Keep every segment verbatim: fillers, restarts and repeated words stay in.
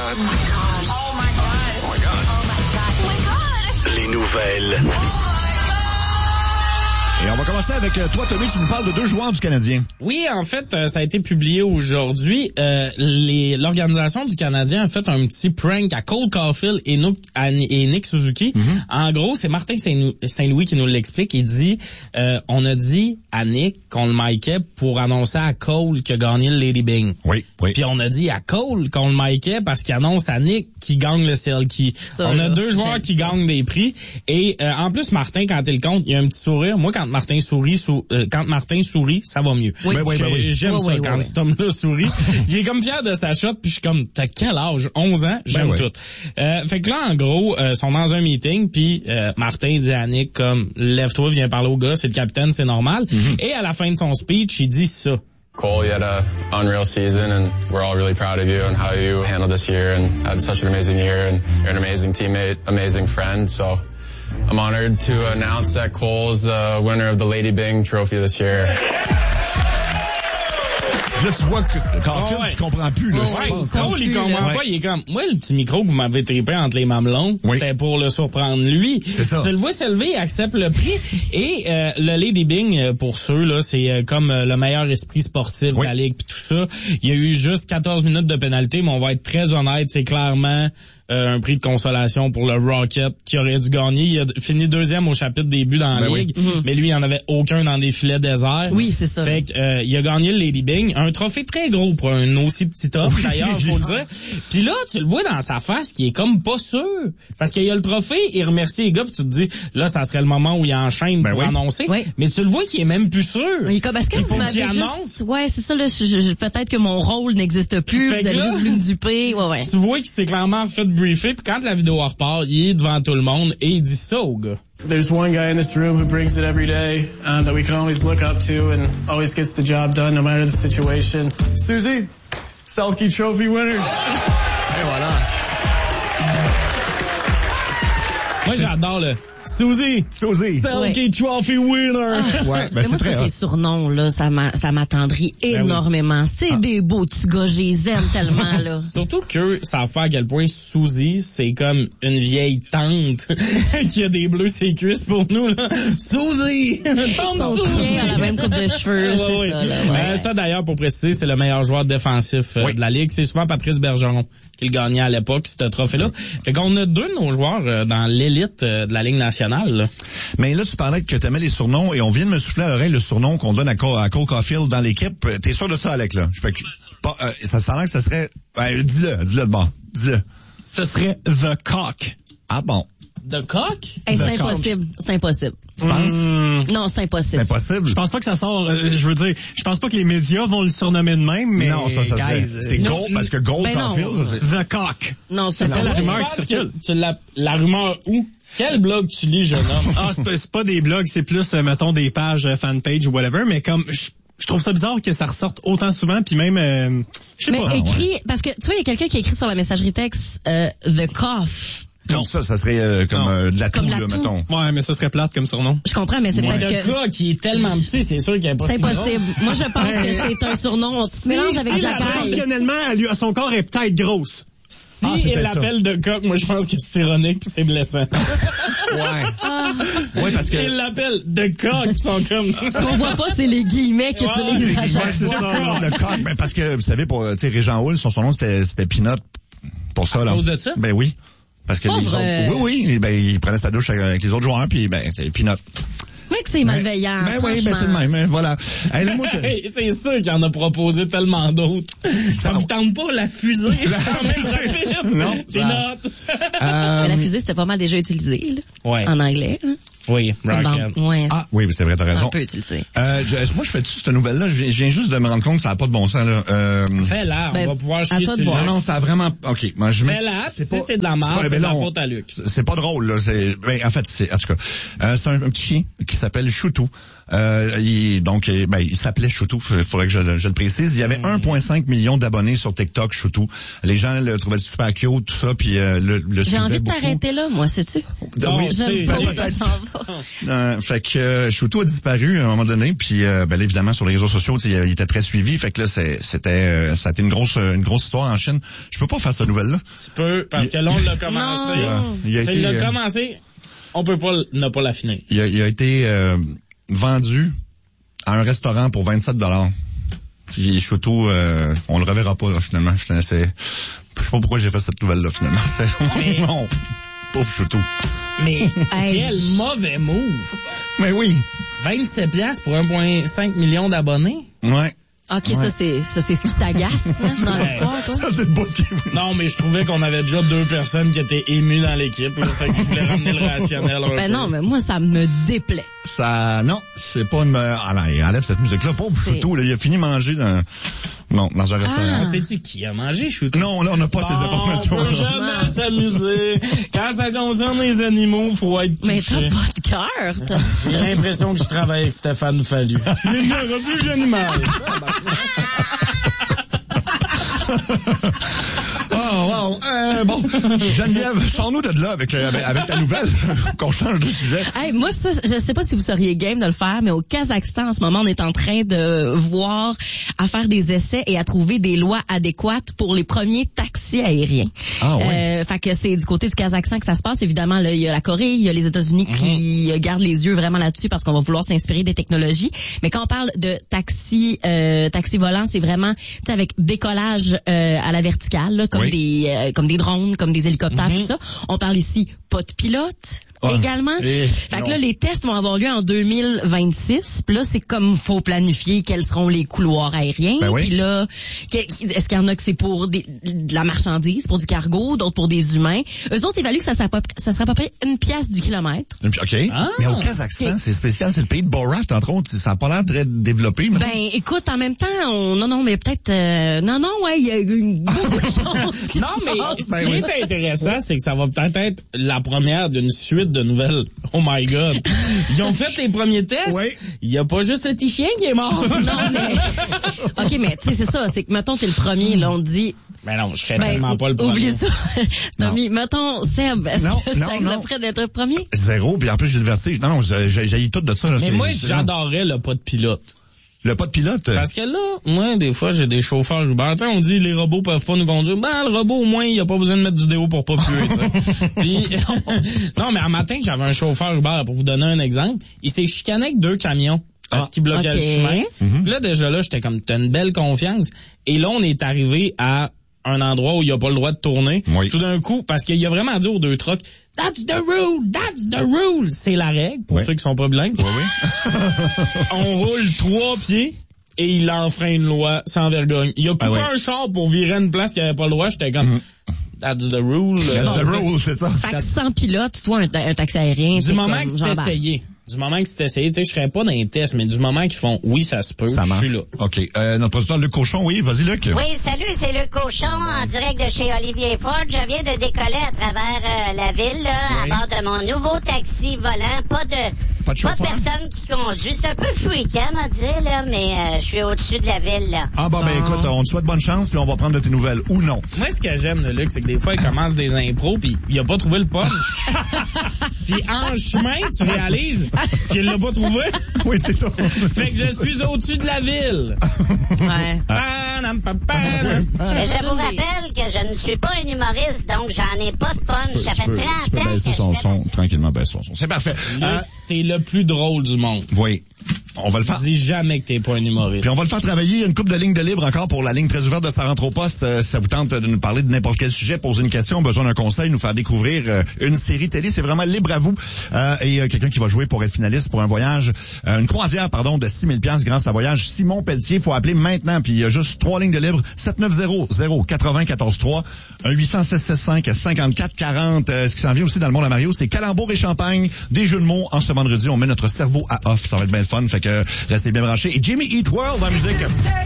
God. Oh my God. Oh my God. Oh my God. Oh my God. Oh my God. Les nouvelles. Et on va commencer avec euh, toi, Tommy, tu nous parles de deux joueurs du Canadien. Oui, en fait, euh, ça a été publié aujourd'hui. Euh, les, l'organisation du Canadien a fait un petit prank à Cole Caulfield et, no, à, et Nick Suzuki. Mm-hmm. En gros, c'est Martin Saint-Louis qui nous l'explique. Il dit, euh, on a dit à Nick qu'on le micait pour annoncer à Cole qu'il a gagné le Lady Byng. Oui, oui. Puis on a dit à Cole qu'on le micait parce qu'il annonce à Nick qu'il gagne le Selkie. Ça, on a là, deux joueurs qui ça. gagnent des prix. Et euh, en plus, Martin, quand il compte, il a un petit sourire. Moi, quand Martin sourit, sou, euh, quand Martin sourit, ça va mieux. Oui, oui, oui, oui. J'aime oui, ça oui, quand oui. cet homme-là sourit. Il est comme fier de sa shot, puis je suis comme, t'as quel âge? onze ans? J'aime ben tout. Oui. Euh, fait que là, en gros, euh, ils sont dans un meeting, puis euh, Martin dit à Nick comme, lève-toi, viens parler au gars, c'est le capitaine, c'est normal. Mm-hmm. Et à la fin de son speech, il dit ça. Cole, you had an unreal season, and we're all really proud of you and how you handled this year and had such an amazing year, and you're an amazing teammate, amazing friend, so I'm honored to announce that Cole is the winner of the Lady Byng Trophy this year. Là, tu vois que Caulfield, oh, ouais. tu comprends plus, là. Oh, ouais, Cole, il comprend pas, il est comme, moi, le petit micro que vous m'avez tripé entre les mamelons, oui. c'était pour le surprendre lui. C'est ça. Tu le vois s'élever, il accepte le prix. Et, euh, le Lady Byng, pour ceux, là, c'est euh, comme euh, le meilleur esprit sportif oui. de la Ligue pis tout ça. Il y a eu juste quatorze minutes de pénalité, mais on va être très honnête, c'est clairement, Euh, un prix de consolation pour le Rocket qui aurait dû gagner. Il a fini deuxième au chapitre des buts dans la ben Ligue, oui. mm-hmm. mais lui, il en avait aucun dans des filets déserts. Oui, c'est ça. Fait que, euh, il a gagné le Lady Byng. Un trophée très gros pour un aussi petit homme, oui. d'ailleurs, faut le dire. Puis là, tu le vois dans sa face qui est comme pas sûr. Parce qu'il y a le trophée, il remercie les gars, puis tu te dis, là, ça serait le moment où il enchaîne ben pour oui. annoncer. Oui. Mais tu le vois qui est même plus sûr. Il est comme, est-ce que vous m'avez juste... Ouais, c'est ça, là, je, je, peut-être que mon rôle n'existe plus, fait vous avez là, juste voulu me duper. Ouais, ouais. Tu vois qu'il s'est clairement fait briefer, puis quand la vidéo repart, il est devant tout le monde et il dit ça au gars. There's one guy in this room who brings it every day um, that we can always look up to and always gets the job done no matter the situation. Susie, Selkie Trophy winner. Et voilà. Moi, j'adore le Susie, Susie, Selkie ouais. Trophy winner. Ah, ouais, ben c'est moi, très les surnoms là, ça m'a, ça m'attendrit énormément. Ben oui. C'est ah. des beaux petits gars, je les aime tellement là. Surtout que ça fait à quel point Susie, c'est comme une vieille tante qui a des bleus ses cuisses pour nous là. Susie, son chien a la même coupe de cheveux, ouais, c'est ouais. ça là. Ouais. Euh, ça d'ailleurs pour préciser, c'est le meilleur joueur défensif euh, oui. de la Ligue. C'est souvent Patrice Bergeron qui le gagnait à l'époque, ce trophée-là. Fait qu'on a deux de nos joueurs euh, dans l'élite euh, de la Ligue nationale. Là. Mais là, tu parlais que t'aimais les surnoms et on vient de me souffler à l'oreille le surnom qu'on donne à Cole, à Cole Caulfield dans l'équipe. T'es sûr de ça, Alec, là? Je peux pas, euh, ça sent l'air que ça serait, ouais, dis-le, dis-le de bon, dis-le. Ce serait The Cock. Ah bon? The Cock? Hey, c'est impossible. C'est impossible. Tu penses? Mmh. Non, c'est impossible. C'est impossible. Je pense pas que ça sort, euh, je veux dire, je pense pas que les médias vont le surnommer de même, mais. Non, ça, ça guys, serait, c'est Gold, parce que Gold ben Caulfield, c'est... The Cock. Non, c'est ça. la rumeur qui circule. Tu la, la rumeur où? Quel blog tu lis, jeune homme? Ah, c'est pas, c'est pas des blogs, c'est plus, euh, mettons, des pages euh, fanpage ou whatever, mais comme, je, je trouve ça bizarre que ça ressorte autant souvent, puis même, euh, je sais mais pas. Mais écrit, ouais. parce que, tu vois, il y a quelqu'un qui a écrit sur la messagerie texte, euh, The Cough. Non, ça, ça serait euh, comme euh, de la toux, là, mettons. Ouais, mais ça serait plate comme surnom. Je comprends, mais c'est ouais. peut-être que... Le gars qui est tellement petit, c'est sûr qu'il n'y a pas C'est si impossible. gros. Moi, je pense que c'est un surnom. On se mélange avec la taille. Proportionnellement, à, lui, à son corps est peut-être grosse. Si ah, il l'appelle de coq, moi, je pense que c'est ironique puis c'est blessant. Ouais. Ah. Ouais, parce que... Il l'appelle de coq pis sont comme... Ce qu'on voit pas, c'est les guillemets qu'ils ouais, utilisent à chaque ouais, c'est ça, le coq. Ben, parce que, vous savez, pour, tu sais, Régent Houle, son, son nom, c'était, c'était Peanut. Pour ça, à là. À cause de ça? Ben oui. Parce que oh, les vrai. autres, oui, oui, ben, il prenait sa douche avec les autres joueurs, puis ben, c'est Peanut. Mais que c'est malveillant. Ben oui, ben c'est le même, hein, voilà. Hey, là, moi, je... hey, c'est sûr qu'il en a proposé tellement d'autres. Ça vous tente pas la fusée? La... non. Peanut. Euh... Mais la fusée, c'était pas mal déjà utilisé, là. Ouais. En anglais, hein? Oui, Rocket. Dans... Ouais. Ah, oui, mais c'est vrai, t'as raison. Un peu utilisé. Euh, je, moi, je fais toute cette nouvelle-là, je viens, je viens juste de me rendre compte que ça n'a pas de bon sens, là. Euh... Fais-la, ben, on va pouvoir chier sur le Non, ça a vraiment, ok, moi, je Fais-la, si c'est, c'est de la merde, c'est, c'est de la faute à Luc. C'est pas drôle, là, c'est, ben, en fait, c'est, en tout cas, euh, c'est un, un petit chien qui s'appelle Choutou. Euh, il, donc, ben, il s'appelait Choutou, il faudrait que je, je le précise. Il y avait mmh. un virgule cinq million d'abonnés sur TikTok, Choutou. Les gens le trouvaient super cute, tout ça, puis euh, le, le J'ai envie de beaucoup. t'arrêter là, moi, sais-tu? Non, oui, j'aime pas où ça s'en va. Euh, fait que euh, Choutou a disparu à un moment donné, puis euh, ben, là, évidemment sur les réseaux sociaux, il, il était très suivi. Fait que là, c'est, c'était, euh, ça a été une grosse, une grosse histoire en Chine. Je peux pas faire cette nouvelle-là. Tu peux, parce que là, on l'a commencé. Non. Il a C'est été, l'a euh, commencé, on peut pas, ne pas la finir. Il a, il a été euh, vendu à un restaurant pour vingt-sept dollars. Puis Choutou, euh, on le reverra pas là, finalement. C'est, c'est, je sais pas pourquoi j'ai fait cette nouvelle-là finalement. C'est, Mais... non, pauvre Choutou. Mais quel mauvais move. Mais oui. vingt-sept piastres pour un virgule cinq million d'abonnés. Ouais. OK, Ouais. ça, c'est, ça, c'est ce qui t'agace, là, dans l'histoire, toi? Ça, c'est le beau qui... Non, mais je trouvais qu'on avait déjà deux personnes qui étaient émues dans l'équipe. Là, fait que je voulais ramener le rationnel. Un Ben peu. non, mais moi, ça me déplaît. Ça, non, c'est pas une... Ah là, il enlève cette musique-là. Pauvre C'est- Choutou, là, il a fini de manger dans... Non, dans un restaurant. Ah, sais-tu qui a mangé, Choutou? Non, là, on n'a pas ces On informations. peut jamais s'amuser. Quand ça concerne les animaux, faut être Mais touché. t'as pas de cœur, t'as... J'ai l'impression que je travaille avec Stéphane Fallu. Mais il y a un refuge animal. Oh, wow. Euh, bon, Geneviève, sors-nous de là avec, avec, avec ta nouvelle, qu'on change de sujet. Hey, moi, ça, je sais pas si vous seriez game de le faire, mais au Kazakhstan, en ce moment, on est en train de voir, à faire des essais et à trouver des lois adéquates pour les premiers taxis aériens. Ah, oui. Euh, fait que c'est du côté du Kazakhstan que ça se passe. Évidemment, là, il y a la Corée, il y a les États-Unis Mm-hmm. qui euh, gardent les yeux vraiment là-dessus parce qu'on va vouloir s'inspirer des technologies. Mais quand on parle de taxi, euh, taxi volant, c'est vraiment, tu sais, avec décollage euh, à la verticale, là, comme Oui. des, euh, comme des drones, comme des hélicoptères, Mm-hmm. tout ça. On parle ici pas de pilote. Ah. Également. Eh, fait que non. là, les tests vont avoir lieu en deux mille vingt-six. Puis là, c'est comme faut planifier quels seront les couloirs aériens. Ben oui. Puis là, que- est-ce qu'il y en a que c'est pour des, de la marchandise, pour du cargo, d'autres pour des humains. Eux autres évaluent que ça serait, pas, ça serait à peu près une pièce du kilomètre. OK. Ah. Mais au Kazakhstan, Ok. c'est spécial. C'est le pays de Borat, entre autres. Ça n'a pas l'air très développé. Mais... Ben, écoute, en même temps, on, non, non, mais peut-être, euh, non, non, ouais, il y a une beaucoup de choses qui Non, se mais passent. ce qui est intéressant, c'est que ça va peut-être être la première d'une suite de nouvelles. Oh my God. Ils ont fait les premiers tests. Oui. Il y a pas juste le petit chien qui est mort. Non, mais, OK, mais tu sais, c'est ça, c'est que, mettons, t'es le premier, là, on te dit, Mais non, je serais ben, tellement pas le premier. oublie ça. Tommy, mettons, Seb, est-ce Non, que non, tu non. accepterais d'être le premier? Zéro. Puis en plus, j'ai le vertige. Non, non, j'ai, j'ai, j'ai tout de ça. Là, Mais c'est- moi, c'est- j'adorerais le pas de pilote. Le pas de pilote. Parce que là, moi, des fois, j'ai des chauffeurs Uber. Tu sais, on dit les robots peuvent pas nous conduire. Ben, le robot, au moins, il a pas besoin de mettre du déo pour pas puer, tu sais. Puis, non, mais un matin, j'avais un chauffeur Uber, pour vous donner un exemple. Il s'est chicané avec deux camions. Parce Ah. qu'il bloquait Ok. le chemin. Puis là, déjà là, j'étais comme, t'as une belle confiance. Et là, on est arrivé à un endroit où il a pas le droit de tourner. Oui. Tout d'un coup, parce qu'il a vraiment dit aux deux trucks, that's the rule, that's the rule. C'est la règle, pour Oui. ceux qui sont pas bilingues. Oui, oui. On roule trois pieds et il enfreint une loi sans vergogne. Il a coupé Ah ouais. un char pour virer une place qu'il avait pas le droit. J'étais comme, that's the rule. That's the Euh, rule, c'est ça. Fait que sans pilote, toi, un, ta- un taxi aérien, Du c'est moment comme, que c'est j'embarque. essayé. Du moment que c'est essayé, tu sais, je serais pas dans les tests, mais du moment qu'ils font, oui, ça se peut, Ça je marche. suis là. OK. Euh, notre producteur Luc Cochon, oui, vas-y, Luc. Oui, salut, c'est le cochon en direct de chez Olivier Ford. Je viens de décoller à travers euh, la ville là, Oui. à bord de mon nouveau taxi volant. Pas de Pas de chauffeur? personne qui conduit. C'est un peu fréquent, m'a dire, là, mais euh, je suis au-dessus de la ville. Là. Ah, bon, ben, écoute, on te souhaite bonne chance, puis on va prendre de tes nouvelles. Ou non. Moi, ce que j'aime de Luc, c'est que des fois, il commence des impros, puis il a pas trouvé le punch. Puis en chemin, tu réalises qu'il l'a pas trouvé. Oui, c'est ça. Fait que je suis au-dessus de la ville. Ouais. Panam, pa, panam. Mais je vous mais- rappelle que je ne suis pas un humoriste, donc j'en ai pas de punch. Ça Tu fait peux, trente tu peux ans que baisser je son fais son, tranquillement baisser son son. C'est parfait. Euh, Luc, t'es le plus drôle du monde. oui. On va le faire. Dis jamais que t'es pas un humoriste. Puis on va le faire travailler une couple de lignes de libre encore pour la ligne très ouverte de Ça rentre au poste. Euh, si ça vous tente de nous parler de n'importe quel sujet, poser une question, besoin d'un conseil, nous faire découvrir euh, une série télé, c'est vraiment libre à vous. Euh, et euh, quelqu'un qui va jouer pour être finaliste pour un voyage, euh, une croisière, pardon, de six mille dollars grâce à Voyage Simon Pelletier. Faut appeler maintenant. Puis il y a juste trois lignes de libre. sept neuf zéro zéro quatre-vingt quatorze trois, un huit cents six cent soixante-cinq cinquante-quatre quarante. Euh, ce qui s'en vient aussi dans le monde à Mario, c'est Calembour et Champagne, des jeux de mots. En ce vendredi, on met notre cerveau à off. Ça va être bien le fun. Fait que restez bien branchés. Et Jimmy Eat World en musique.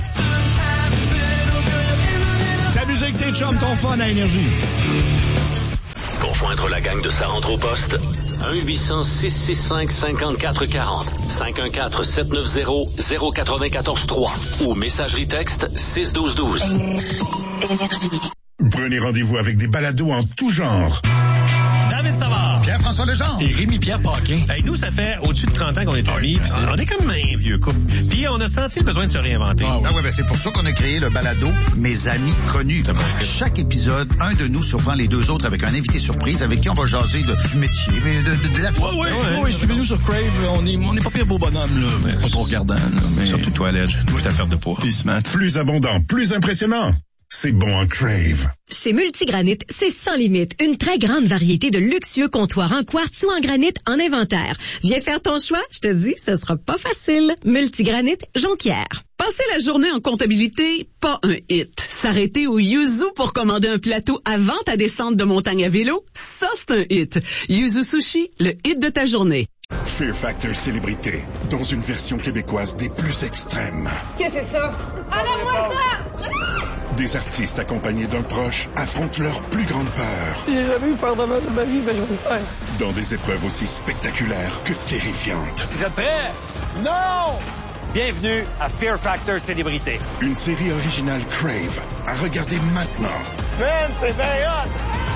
Ta musique, tes chums, ton fun à Énergie. Pour joindre la gang de Ça rentre au poste, un huit cents six cent soixante-cinq cinquante-quatre quarante, cinq un quatre sept neuf zéro zéro quatre-vingt-quatorze trois ou messagerie texte six douze douze. Prenez rendez-vous avec des balados en tout genre. David Savard, Pierre-François Legendre et Rémi-Pierre Paquin. Hey, nous, ça fait au-dessus de trente ans qu'on est amis. On est comme un vieux couple. Puis on a senti le besoin de se réinventer. Ah, ah ouais, ben c'est pour ça qu'on a créé le balado Mes amis connus. À chaque épisode, un de nous surprend les deux autres avec un invité surprise avec qui on va jaser de, du métier, mais de, de, de la vie. Ouais, ouais, ouais, ouais, suivez-nous sur Crave. On est, on est pas pire beau bonhomme, là. Mais pas trop regardant, là. Mais... Surtout toi, Ledge. Tout à perte de poids. Peace, man. Plus abondant, plus impressionnant. C'est bon en Crave. Chez Multigranit, c'est sans limite. Une très grande variété de luxueux comptoirs en quartz ou en granit en inventaire. Viens faire ton choix, je te dis, ce sera pas facile. Multigranit Jonquière. Passer la journée en comptabilité, pas un hit. S'arrêter au Yuzu pour commander un plateau avant ta descente de montagne à vélo, ça c'est un hit. Yuzu Sushi, le hit de ta journée. Fear Factor Célébrité, dans une version québécoise des plus extrêmes. Qu'est-ce que c'est ça? Enlève-moi ça! Des artistes accompagnés d'un proche affrontent leur plus grande peur. J'ai jamais eu peur de ma vie, mais je vais le faire. Dans des épreuves aussi spectaculaires que terrifiantes. Vous êtes prêts? Non! Bienvenue à Fear Factor Célébrité. Une série originale Crave à regarder maintenant. Man, c'est bien hot!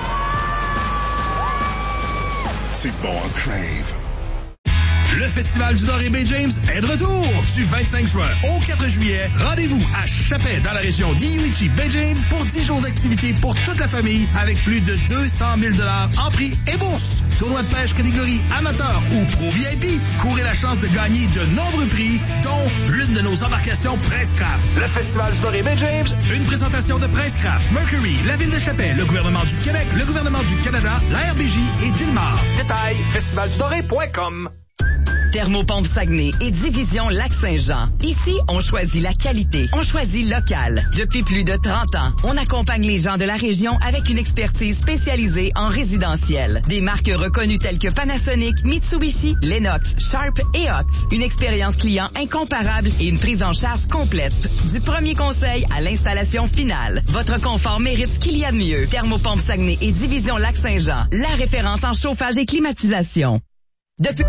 C'est bon en Crave. Le Festival du Doré Bay James est de retour du vingt-cinq juin au quatre juillet. Rendez-vous à Chapet dans la région d'Iuichi Bay James pour dix jours d'activité pour toute la famille avec plus de deux cent mille dollars en prix et bourse. Tournoi de pêche catégorie amateur ou pro V I P. Courez la chance de gagner de nombreux prix, dont l'une de nos embarcations Princecraft. Le Festival du Doré Bay James, une présentation de Princecraft, Mercury, la ville de Chapet, le gouvernement du Québec, le gouvernement du Canada, la R B J et Dilmar. Détail, festival du doré point com. Thermopompe Saguenay et Division Lac-Saint-Jean. Ici, on choisit la qualité. On choisit local. Depuis plus de trente ans, on accompagne les gens de la région avec une expertise spécialisée en résidentiel. Des marques reconnues telles que Panasonic, Mitsubishi, Lennox, Sharp et Ox. Une expérience client incomparable et une prise en charge complète. Du premier conseil à l'installation finale. Votre confort mérite ce qu'il y a de mieux. Thermopompe Saguenay et Division Lac-Saint-Jean. La référence en chauffage et climatisation. Depuis...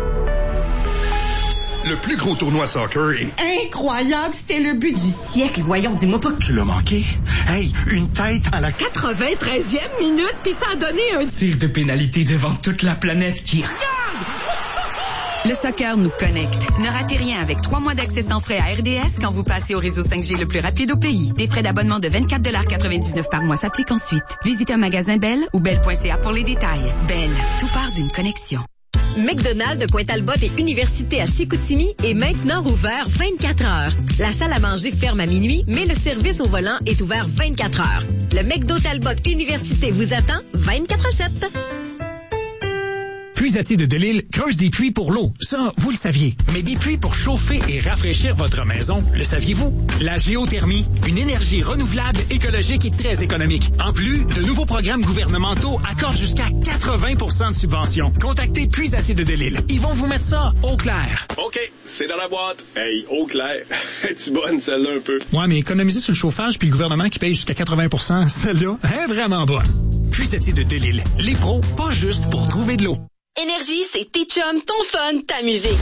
Le plus gros tournoi de soccer est... Incroyable, c'était le but du siècle. Voyons, dis-moi pas que... Tu l'as manqué? Hey, une tête à la... quatre-vingt-treizième minute, puis ça a donné un... tir de pénalité devant toute la planète qui regarde! Le soccer nous connecte. Ne ratez rien avec trois mois d'accès sans frais à R D S quand vous passez au réseau cinq G le plus rapide au pays. Des frais d'abonnement de vingt-quatre dollars quatre-vingt-dix-neuf par mois s'appliquent ensuite. Visitez un magasin Bell ou bell point c a pour les détails. Bell, tout part d'une connexion. McDonald's de Pointe-Talbot et Université à Chicoutimi est maintenant ouvert vingt-quatre heures. La salle à manger ferme à minuit, mais le service au volant est ouvert vingt-quatre heures. Le McDo Talbot Université vous attend vingt-quatre sept. Puisatier de Delisle creuse des puits pour l'eau. Ça, vous le saviez. Mais des puits pour chauffer et rafraîchir votre maison, le saviez-vous? La géothermie, une énergie renouvelable, écologique et très économique. En plus, de nouveaux programmes gouvernementaux accordent jusqu'à quatre-vingts pour cent de subventions. Contactez Puisatier de Delisle. Ils vont vous mettre ça au clair. OK, c'est dans la boîte. Hey, au clair. Es-tu bonne, celle-là, un peu? Ouais, mais économiser sur le chauffage puis le gouvernement qui paye jusqu'à quatre-vingts pour cent, celle-là, est vraiment bonne. Puisatier de Delisle. Les pros, pas juste pour trouver de l'eau. Énergie, c'est tes chums, ton fun, ta musique.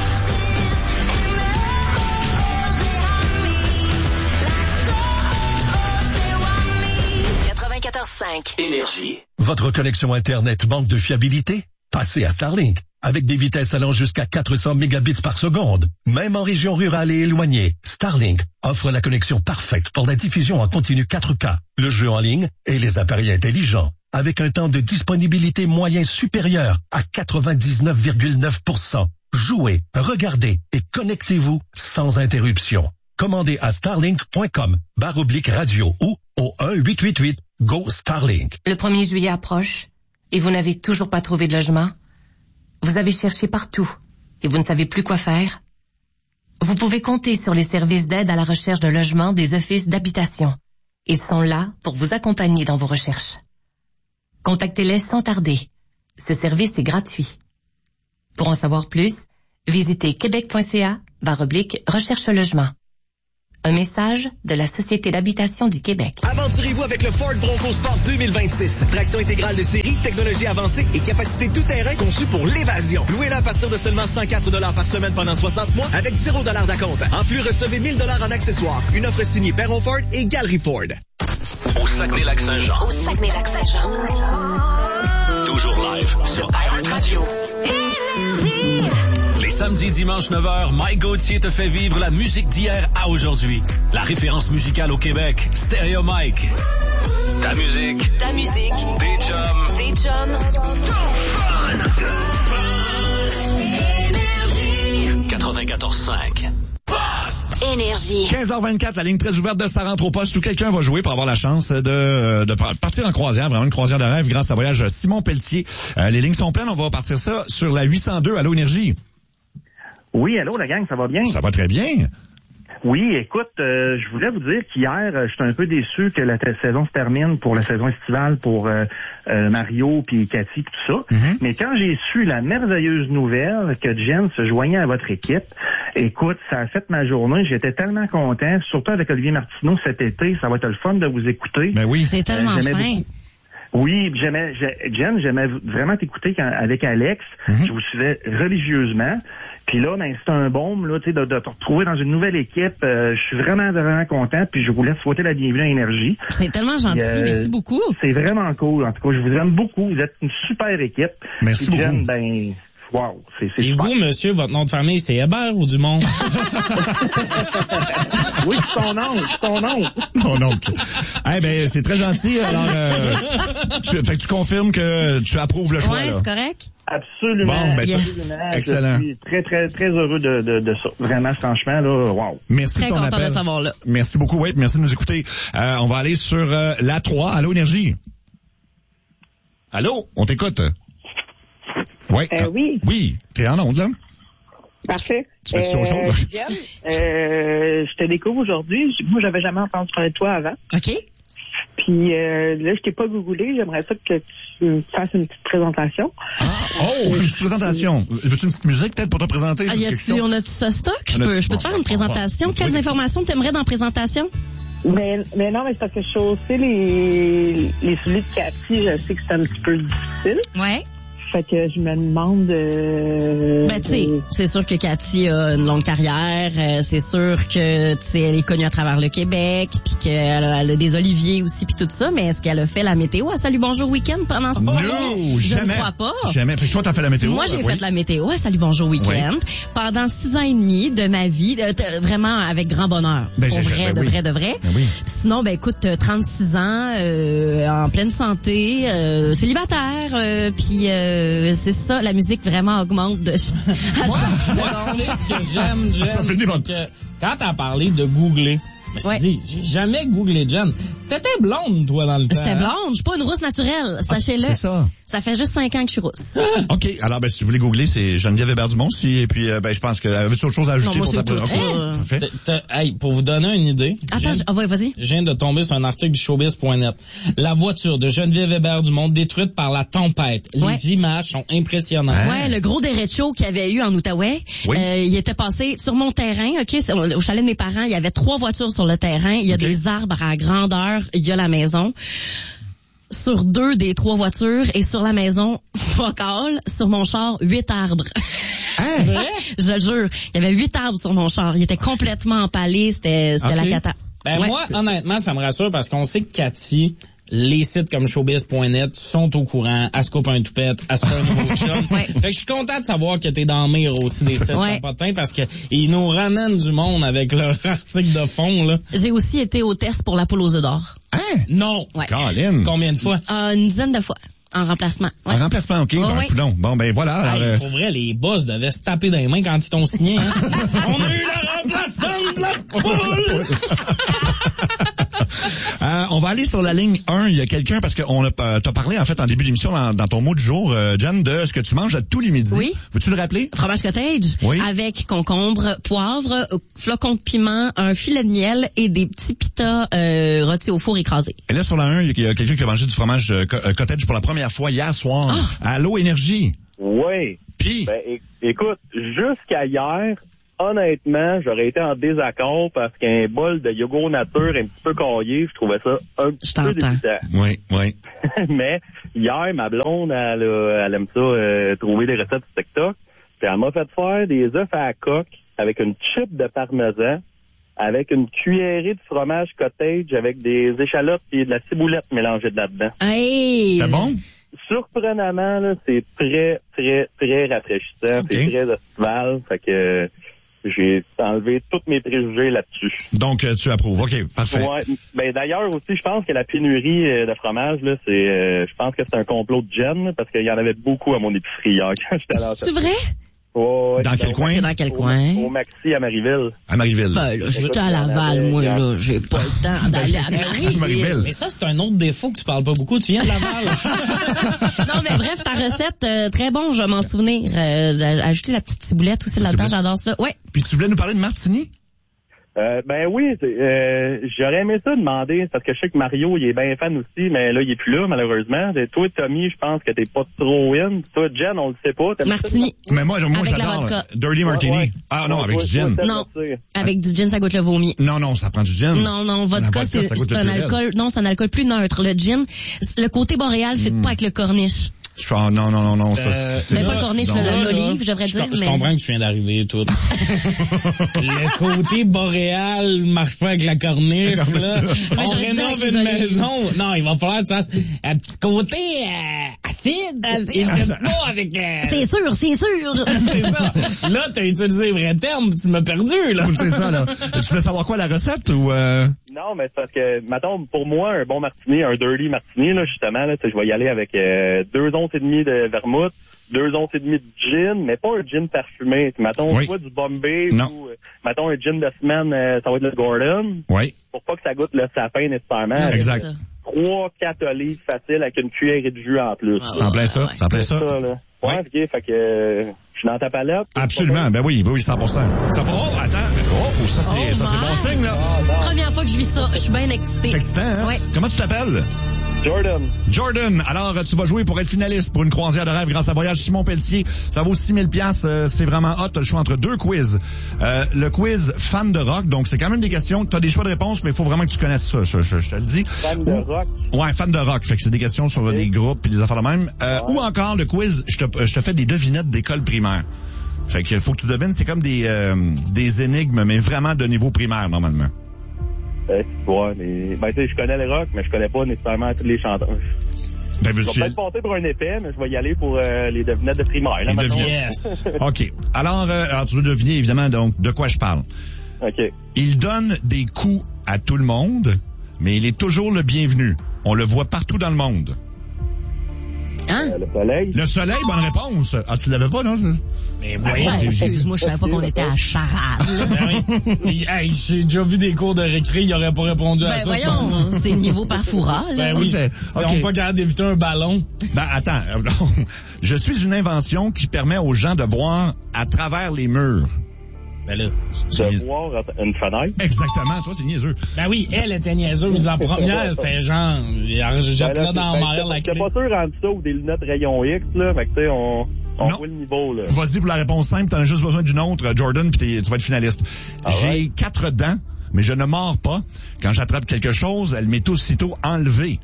quatre-vingt-quatorze cinq. Énergie. Votre connexion Internet manque de fiabilité? Passez à Starlink. Avec des vitesses allant jusqu'à quatre cents mégabits par seconde. Même en région rurale et éloignée, Starlink offre la connexion parfaite pour la diffusion en continu quatre K, le jeu en ligne et les appareils intelligents. Avec un temps de disponibilité moyen supérieur à quatre-vingt-dix-neuf virgule neuf pour cent. Jouez, regardez et connectez-vous sans interruption. Commandez à starlink point com barre oblique radio ou au un huit huit huit go Starlink. Le premier juillet approche et vous n'avez toujours pas trouvé de logement. Vous avez cherché partout et vous ne savez plus quoi faire. Vous pouvez compter sur les services d'aide à la recherche de logement des offices d'habitation. Ils sont là pour vous accompagner dans vos recherches. Contactez-les sans tarder. Ce service est gratuit. Pour en savoir plus, visitez québec point c a barre oblique recherche logement. Un message de la Société d'habitation du Québec. Aventurez-vous avec le Ford Bronco Sport deux mille vingt-six. Traction intégrale de série, technologie avancée et capacité tout-terrain conçue pour l'évasion. Louez-la à partir de seulement cent quatre dollars par semaine pendant soixante mois avec zéro dollars d'acompte. En plus, recevez mille dollars en accessoires. Une offre signée Perron Ford et Galerie Ford. Au Saguenay-Lac-Saint-Jean. Au Saguenay-Lac-Saint-Jean. Toujours live sur iHeartRadio. Les samedis et dimanches neuf heures, Mike Gauthier te fait vivre la musique d'hier à aujourd'hui. La référence musicale au Québec, Stereo Mike. Ta musique. Ta musique. Des chums. Des chums. quatre-vingt-quatorze cinq. Énergie. quinze heures vingt-quatre, la ligne très ouverte de Ça rentre au poste où quelqu'un va jouer pour avoir la chance de, de partir en croisière, vraiment une croisière de rêve grâce à Voyage Simon Pelletier. Euh, les lignes sont pleines, on va partir ça sur la huit cent deux. Allô, Énergie? Oui, allô, la gang, ça va bien? Ça va très bien. Oui, écoute, euh, je voulais vous dire qu'hier, euh, j'étais un peu déçu que la t- saison se termine pour la saison estivale pour euh, euh, Mario puis Cathy tout ça. Mm-hmm. Mais quand j'ai su la merveilleuse nouvelle que Jen se joignait à votre équipe, écoute, ça a fait ma journée. J'étais tellement content, surtout avec Olivier Martineau cet été. Ça va être le fun de vous écouter. Ben oui. C'est tellement euh, fin. Beaucoup. Oui, j'aimais, j'ai, Jen, j'aimais vraiment t'écouter quand, avec Alex. Mm-hmm. Je vous suivais religieusement. Puis là, ben, c'est un baume, là, tu sais, de, de te retrouver dans une nouvelle équipe. Euh, je suis vraiment, vraiment content. Puis je vous laisse souhaiter la bienvenue à Énergie. C'est tellement gentil. Euh, merci beaucoup. C'est vraiment cool. En tout cas, je vous aime beaucoup. Vous êtes une super équipe. Merci Puis beaucoup. Jen, ben, wow, c'est, c'est Et super. vous, monsieur, votre nom de famille, c'est Hébert ou Dumont? Oui, c'est ton oncle, c'est ton oncle. Mon oncle. Eh ben, c'est très gentil. Alors, euh, tu, fait que tu confirmes que tu approuves le choix, ouais, là. c'est correct. Absolument. Bon, ben, yes. Absolument. Excellent. Je suis très, très, très heureux de, de, de ça. Vraiment, franchement, là, wow. Merci Très de ton content appel. de savoir là. Merci beaucoup, oui. Merci de nous écouter. Euh, on va aller sur euh, la trois. Allô, Énergie? Allô? On t'écoute? Ouais. Euh, euh, oui. Oui. T'es en onde, là? Parfait. Tu fais-tu autre chose? Jen, euh, je te découvre aujourd'hui. Moi, j'avais jamais entendu parler de toi avant. OK. Puis euh, là, je t'ai pas googlé. J'aimerais ça que tu me fasses une petite présentation. Ah, oh, une petite présentation. Veux-tu une petite musique, peut-être, pour te présenter? Ah, y a-tu, on a-tu ça stock? Je peux, je peux te faire une présentation. Quelles informations t'aimerais dans la présentation? Mais, mais non, mais c'est parce que je sais aussi les, les souliers de Cathy, je sais que c'est un petit peu difficile. Ouais. Fait que je me demande... Euh, ben, tu sais, de... c'est sûr que Cathy a une longue carrière. Euh, c'est sûr que, tu sais, elle est connue à travers le Québec, puis qu'elle a, elle a des oliviers aussi, puis tout ça. Mais est-ce qu'elle a fait la météo à Salut Bonjour Week-end pendant ce temps? Non, je jamais. ne crois pas. Jamais. Puis toi, t'as fait la météo? Moi, j'ai euh, fait oui. la météo à Salut Bonjour Week-end oui. pendant six ans et demi de ma vie, de, de, vraiment avec grand bonheur. Ben, pour j'ai, vrai, ben, de oui. vrai, de vrai. Ben, oui. Sinon, ben écoute, trente-six ans, euh, en pleine santé, euh, célibataire, euh, puis euh, c'est ça. La musique vraiment augmente de ch- à Moi, chaque moi seconde. tu sais ce que j'aime, Jen, Ça fait c'est du bon. que quand t'as parlé de googler, je me suis Ouais. dit, j'ai jamais googlé Jen. T'étais blonde, toi, dans le temps. J'étais hein? blonde, je suis pas une rousse naturelle, sachez-le. C'est ça. Ça fait juste cinq ans que je suis rousse. OK. Alors, ben, si vous voulez googler, c'est Geneviève Hébert-Dumont. Si, et puis, euh, ben, je pense que, avais-tu autre chose à ajouter Non, moi, pour ta c'est tout. présentation? Hein? Parfait. T'as- t'as- Hey, pour vous donner une idée, Attends, je je... viens, ah, ouais, vas-y. je viens de tomber sur un article du showbiz point net. La voiture de Geneviève Hébert-Dumont détruite par la tempête. Ouais. Les images sont impressionnantes. Ouais, le gros derecho qu'il y avait eu en Outaouais, Oui. euh, il était passé sur mon terrain, OK, c'est- au chalet de mes parents, il y avait trois voitures sur le terrain, il y a OK. des arbres à grandeur, il y a la maison. Sur deux des trois voitures et sur la maison, fuck all, sur mon char, huit arbres. Hein? Vrai? Je le jure. Il y avait huit arbres sur mon char. Il était complètement empalé. C'était, c'était OK. la cata. Ben Ouais. moi, honnêtement, ça me rassure parce qu'on sait que Cathy, les sites comme showbiz point net sont au courant. Elle se coupe un toupette, elle se fait un nouveau chum. Ouais. Fait que je suis content de savoir que t'es dans le mire aussi des sites Ouais. potins parce que ils nous ramènent du monde avec leur article de fond, là. J'ai aussi été hôtesse pour la poule aux œufs d'or. Hein? Non. Ouais. Colin. Combien de fois? Euh, une dizaine de fois. En remplacement. Ouais. En remplacement, OK. Ouais, ben, ouais. coudonc. Bon, ben, voilà. Alors, Hey, euh, pour vrai, les boss devaient se taper dans les mains quand ils t'ont signé. Hein? On a eu la remplaçante de la poule! Euh, on va aller sur la ligne un. Il y a quelqu'un, parce qu'on a, euh, t'as parlé, en fait, en début d'émission, dans, dans ton mot du jour, euh, Jen, de ce que tu manges à tous les midis. Oui. Veux-tu le rappeler? Fromage cottage. Oui. Avec concombre, poivre, euh, flocons de piment, un filet de miel et des petits pitas euh, rôtis au four écrasés. Et là, sur la un, il y a quelqu'un qui a mangé du fromage euh, co- euh, cottage pour la première fois hier soir. Ah! Allô, Énergie. Oui. Puis? Ben, é- écoute, jusqu'à hier, honnêtement, j'aurais été en désaccord parce qu'un bol de yogourt nature un petit peu caillé, je trouvais ça un petit peu débutant. Oui, oui. Mais hier, ma blonde, elle, a- elle aime ça, euh, trouver des recettes sur TikTok. Puis elle m'a fait faire des œufs à la coque avec une chip de parmesan avec une cuillerée de fromage cottage avec des échalotes et de la ciboulette mélangée de là-dedans. Hey! C'est bon? Surprenamment, là, c'est très, très, très rafraîchissant. Okay. C'est très estival. Fait que j'ai enlevé tous mes préjugés là-dessus. Donc, euh, tu approuves. OK, parfait. Ouais. Ben, d'ailleurs, aussi, je pense que la pénurie euh, de fromage, là, c'est, euh, je pense que c'est un complot de Jen, parce qu'il y en avait beaucoup à mon épicerie hier quand j'étais allé. C'est vrai? Oh, ouais, dans quel coin? Dans quel au, coin? Au Maxi à Marieville. À Marieville. Ben, là, j'étais à Laval, moi, là. J'ai pas le temps d'aller à Marieville. Marieville. Mais ça, c'est un autre défaut que tu parles pas beaucoup. Tu viens de Laval. Non, mais bref, ta recette, euh, très bon, je vais m'en souvenir. Euh, ajouter la petite ciboulette aussi là-dedans, j'adore ça. Ouais. Puis tu voulais nous parler de martini? Euh, ben oui, euh, j'aurais aimé ça demander, parce que je sais que Mario, il est bien fan aussi, mais là, il est plus là, malheureusement. Et toi, Tommy, je pense que t'es pas trop in. Toi, Jen, on le sait pas. Martini. Mais moi, moi avec j'adore. La Dirty Martini. Ouais, ouais. Ah non, avec ouais, du gin. Non, avec du gin, ça goûte le vomi. Non, non, ça prend du gin. Non, non, vodka, c'est, c'est un alcool, non, c'est un alcool plus neutre. Le gin, le côté boréal fit mm. pas avec le corniche. Je suis en, non, non, non, non, ça, euh, c'est... Mais pas le corniche, le, l'olive, je devrais dire, je, mais... Je comprends que tu viens d'arriver, tout. Le côté boréal marche pas avec la corniche, là. On rénove une maison. Non, il va falloir que tu fasses un petit côté, euh, acide. acide. Pas avec, euh... C'est sûr, c'est sûr. C'est ça. Là, t'as utilisé les vrais termes, tu m'as perdu, là. C'est ça, là. Tu veux savoir quoi, la recette, ou, euh... Non, mais c'est parce que, mettons, pour moi, un bon martini, un dirty martini, là, justement, là, je vais y aller avec euh, deux onces et demie de vermouth, deux onces et demie de gin, mais pas un gin parfumé. Mettons, oui. soit du Bombay, non. ou, euh, mettons, un gin de semaine, euh, ça va être le Gordon. Oui. Pour pas que ça goûte le sapin nécessairement. Exact. Trois, quatre olives faciles avec une cuillerée de jus en plus. Ah, c'est en plein ça, ouais. c'est en plein ça. ça là. Ouais, ouais. OK, fait que euh, je suis dans ta palette. Absolument, ben oui, ben oui, cent pour cent. Ça, oh, attends, oh, ça c'est, oh, ça c'est bon signe, là. Oh, Première fois que je vis ça, je suis bien excitée. C'est excitant, hein? Ouais. Comment tu t'appelles? Jordan. Jordan, alors tu vas jouer pour être finaliste pour une croisière de rêve grâce à Voyage Simon Pelletier. Ça vaut six mille dollars, euh, c'est vraiment hot. T'as le choix entre deux quiz. Euh, le quiz fan de rock, donc c'est quand même des questions. T'as des choix de réponse, mais il faut vraiment que tu connaisses ça, je, je, je te le dis. Fan de rock? Ouais, fan de rock. Fait que c'est des questions sur okay. des groupes et des affaires de même. Euh, ouais. Ou encore le quiz, je te, je te fais des devinettes d'école primaire. Fait que faut que tu devines, c'est comme des, euh, des énigmes, mais vraiment de niveau primaire, normalement. Ouais, mais, ben, tu sais, je connais le rock, mais je connais pas nécessairement tous les chanteurs. Ben, je vais peut-être passer pour un épais, mais je vais y aller pour euh, les devinettes de primaire. Là, les devinettes. Yes. OK. Alors, euh, alors, tu veux deviner, évidemment, donc, de quoi je parle. OK. Il donne des coups à tout le monde, mais il est toujours le bienvenu. On le voit partout dans le monde. Hein? Euh, le soleil. Le soleil, bonne réponse. Ah, tu l'avais pas, non? Mais voyons. Ouais, excuse-moi, je savais pas qu'on était à charade. Ben oui. Hey, j'ai déjà vu des cours de récré, il aurait pas répondu ben à ça. Voyons, c'est niveau parfoura, là. Ben oui, c'est, c'est okay. On pas capable d'éviter un ballon. Ben, attends. Je suis une invention qui permet aux gens de voir à travers les murs. Ben là. De voir une fenêtre. Exactement, toi, c'est niaiseux. Ben oui, elle était niaiseuse. La première, c'était genre, jette là dans la mer la clé. T'es pas sûr en dessous ou des lunettes rayon X, là. Fait que, tu sais, on, on voit le niveau, là. Vas-y pour la réponse simple. T'en as juste besoin d'une autre, Jordan, puis tu vas être finaliste. Ah J'ai ouais. quatre dents, mais je ne mords pas. Quand j'attrape quelque chose, elle m'est aussitôt enlevée.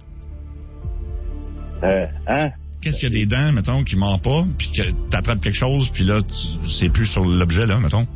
Euh, hein? Qu'est-ce qu'il y a des dents, mettons, qui mordent pas, puis que t'attrapes quelque chose, puis là, tu, c'est plus sur l'objet, là, mettons?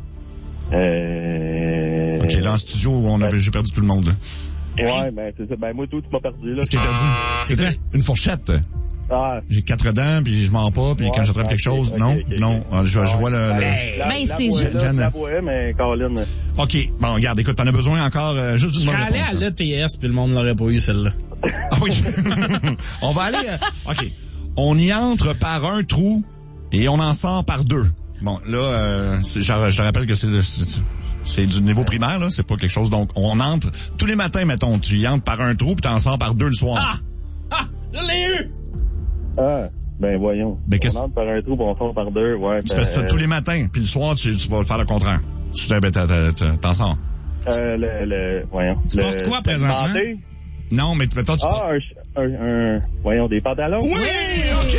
Euh... OK, là, en studio, on a, ben... j'ai perdu tout le monde, là. Ouais, ben, c'est ça. Ben, moi, tout, tu m'as perdu, là. Je t'ai perdu. C'est vrai? Une fourchette. Ah. J'ai quatre dents, puis je mords pas, puis ouais, quand j'attrape okay, quelque chose, okay, non, okay, non, okay. Je, je vois le... Ben, le... La, ben, la, c'est... La boîte, mais Colin... OK, bon, regarde, écoute, t'en as besoin encore euh, juste d'une bonne réponse. Je serais allé à l'E T S, puis le monde l'aurait pas eu, celle-là. Ah oui. On va aller... Euh... OK. On y entre par un trou, et on en sort par deux. Bon, là, euh, c'est, je, je te rappelle que c'est, c'est, c'est du niveau primaire, là. C'est pas quelque chose. Donc, on entre tous les matins, mettons. Tu y entres par un trou, puis t'en sors par deux le soir. Ah! Ah! Je l'ai eu! Ah! Ben, voyons. Ben, on entre par un trou, puis on sort par deux, ouais. Tu ben, fais ça tous les matins, puis le soir, tu, tu vas faire le contraire. Tu sais, ben, t'en sors. Euh, le, le, voyons. Tu le, portes quoi, présentement? Non, mais toi, tu Ah, un, un, un, voyons, des pantalons. Oui, OK.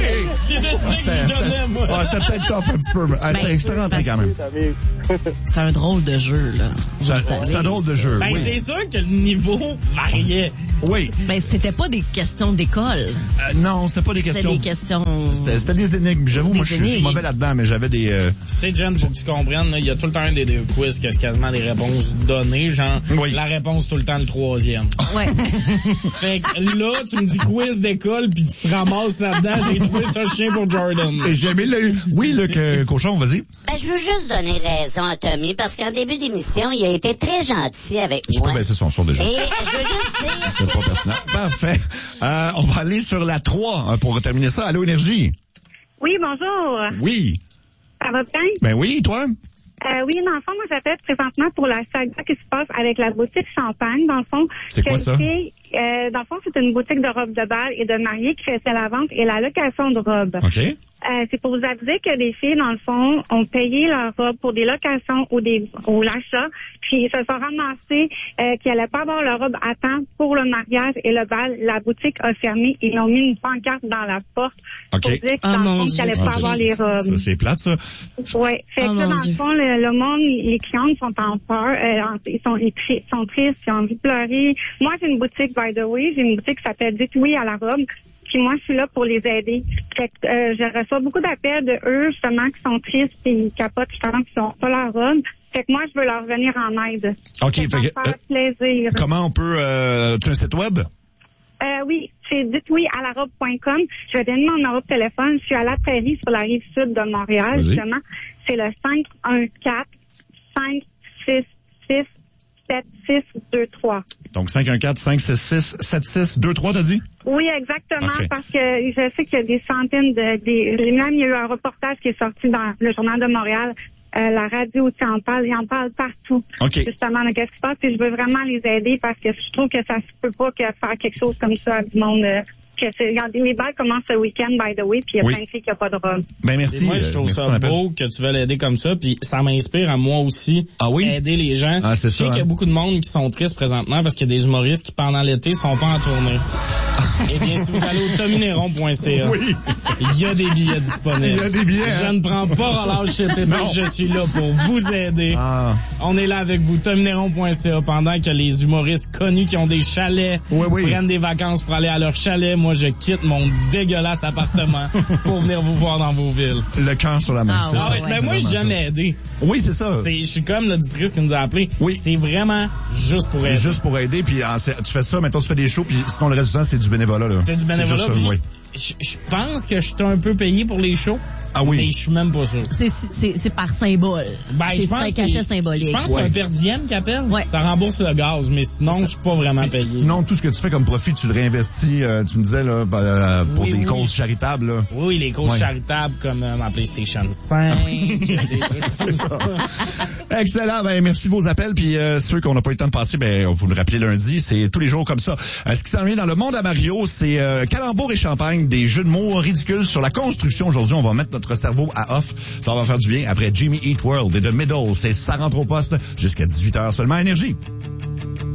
J'ai décidé que je donnais, moi. Ouais, c'était peut-être tough un petit peu. mais, ah, Ben, c'est rentré quand même. C'est un drôle de jeu, là. Vous le savez. C'est un drôle de jeu, Ben, oui. c'est sûr que le niveau variait. Oui. Ben, c'était pas des questions d'école. Euh, non, c'était pas des C'était questions. des questions... C'était, c'était des énigmes. J'avoue, Des moi, je suis- je suis énigmes. mauvais là-dedans, mais j'avais des... Euh... Tu sais, Jen, faut que tu comprennes, là, il y a tout le temps un des deux quiz que c'est quasiment des réponses données, genre, Oui. la réponse tout le temps le troisième. Ouais. Fait que là, tu me dis quiz d'école, puis tu te ramasses là-dedans, j'ai trouvé ça chien pour Jordan. Et j'ai aimé le... Oui, le que- cochon, vas-y. Ben, je veux juste donner raison à Tommy, parce qu'en début d'émission, il a été très gentil avec Je peux moi. baisser son son déjà. Et je veux juste dire... C'est pas pertinent. Parfait. Euh, on va aller sur la trois hein, pour terminer ça. Allô, Énergie? Oui, bonjour. Oui. Ça va bien? Ben oui, toi? Euh, oui, dans le fond, moi, j'appelle présentement pour la saga qui se passe avec la boutique Champagne. Dans le fond, C'est quoi ça? Fille, euh, dans le fond, c'est une boutique de robes de bal et de mariée qui fait la vente et la location de robes. OK. Euh, c'est pour vous aviser que les filles, dans le fond, ont payé leurs robes pour des locations ou des ou l'achat, puis ils se sont ramassées euh, qu'ils n'allaient pas avoir leur robe à temps pour le mariage et le bal. La boutique a fermé. Ils ont mis une pancarte dans la porte OK. pour dire que, Oh, dans le mon fond, Dieu. qu'ils n'allaient pas Ah, avoir les robes. Ça, c'est plate, ça. Ouais, fait Oh, que là, mon dans Dieu. le fond, le, le monde, les clientes sont en peur, euh, en- ils sont, ils tri- sont tristes, ils ont envie de pleurer. Moi, j'ai une boutique, by the way, j'ai une boutique qui s'appelle Dites oui à la robe. Puis moi, je suis là pour les aider. Fait que euh, je reçois beaucoup d'appels de eux, justement, qui sont tristes et ils capotent justement qu'ils n'ont pas leur robe. Fait que moi, je veux leur venir en aide. OK. Ça Fait me que, fait euh, plaisir. comment on peut... Euh, tu as un site web? Euh, oui, c'est dites oui à la robe point com. Je vais donner mon numéro de téléphone. Je suis à la Prairie sur la rive sud de Montréal, Vas-y. justement. C'est le cinq un quatre, cinq six six, sept six deux trois. Donc, cinq un quatre, cinq six six, sept six deux trois, t'as dit? Oui, exactement, Parfait. parce que je sais qu'il y a des centaines de... Des, même, il y a eu un reportage qui est sorti dans le Journal de Montréal. Euh, la radio aussi en parle, ils en parlent partout. OK. Justement, de qu'est-ce qui se passe, puis je veux vraiment les aider parce que je trouve que ça se peut pas que faire quelque chose comme ça à du monde. Euh, que c'est, regardez, mes balles commencent ce week-end, by the way, puis il y a Oui. plein de filles qui n'ont pas de robe. Ben, merci. Et moi, je euh, trouve merci de ça ton appel. beau que tu veux l'aider comme ça, puis ça m'inspire à moi aussi Ah oui? aider les gens. Ah, c'est je sais ça, qu'il y a hein. beaucoup de monde qui sont tristes présentement parce qu'il y a des humoristes qui, pendant l'été, sont pas en tournée. Eh bien, si vous allez au tomineron point c a, Oui. il y a des billets disponibles. Il y a des billets, Je hein? ne prends pas relâche cet été, Non. je suis là pour vous aider. Ah. On est là avec vous, tomineron point c a, pendant que les humoristes connus qui ont des chalets Oui, oui. prennent des vacances pour aller à leur chalet. Moi, je quitte mon dégueulasse appartement pour venir vous voir dans vos villes. Le cœur sur la main, Ah, c'est ouais, ça. Ah ouais, ben moi, Vraiment j'aime ça. aider. Oui, c'est ça. C'est, je suis comme l'auditrice qui nous a appelé. Oui. C'est vraiment juste pour aider. Juste pour aider, puis ah, c'est- tu fais ça, maintenant tu fais des shows, puis sinon le reste du temps, c'est du bénévolat. Là. C'est du bénévolat. juste ça, puis oui. Je, je pense que je suis un peu payé pour les shows. Ah oui. Mais je suis même pas sûr. C'est, c'est, c'est par symbole. Ben, c'est je c'est pense un que cachet c'est- symbolique. Je pense Ouais. que c'est un per diem qui appelle. Ouais. Ça rembourse le gaz, mais sinon, je suis pas vraiment payé. Sinon, tout ce que tu fais comme profit, tu le réinvestis, euh, tu me disais, là, ben, euh, pour Oui, des oui. causes charitables. Là. Oui, oui, les causes Ouais. charitables comme euh, ma PlayStation cinq, des trucs comme ça. Excellent, ben merci de vos appels, puis euh, ceux qu'on n'a pas eu le temps de passer, ben vous le rappelez lundi, c'est tous les jours comme ça. Euh, ce qui s'en vient dans le monde à Mario, c'est euh, calembour et champagne, des jeux de mots ridicules sur la construction. Aujourd'hui, on va mettre notre cerveau à off, ça va faire du bien. Après Jimmy Eat World et The Middle, c'est ça rentre au poste jusqu'à dix-huit heures seulement à Énergie.